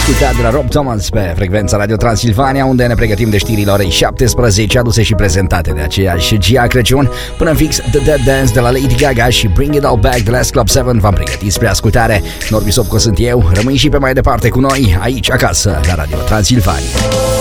ascultat de la Rob Thomas pe frecvența Radio Transilvania, unde ne pregătim de știrile orei 17, aduse și prezentate de aceeași Gia Crăciun. Până în fix, The Dead Dance de la Lady Gaga și Bring It All Back de Last Club 7 v-am pregătit spre ascultare. Norbi Sopco sunt eu, rămâi și pe mai departe cu noi, aici acasă, la Radio Transilvania.